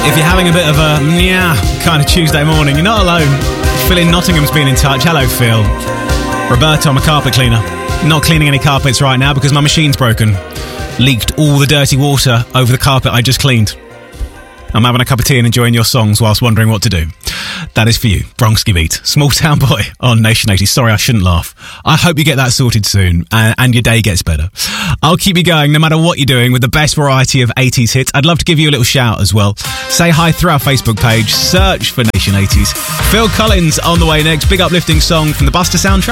If you're having a bit of a kind of Tuesday morning, you're not alone. Phil in Nottingham's been in touch. Hello, Phil. Roberto, I'm a carpet cleaner. Not cleaning any carpets right now because my machine's broken. Leaked all the dirty water over the carpet I just cleaned. I'm having a cup of tea and enjoying your songs whilst wondering what to do. That is for you, Bronski Beat, Small Town Boy on Nation 80. Sorry, I shouldn't laugh. I hope you get that sorted soon and your day gets better. I'll keep you going no matter what you're doing with the best variety of 80s hits. I'd love to give you a little shout as well. Say hi through our Facebook page. Search for Nation 80s. Phil Collins on the way next. Big uplifting song from the Buster soundtrack.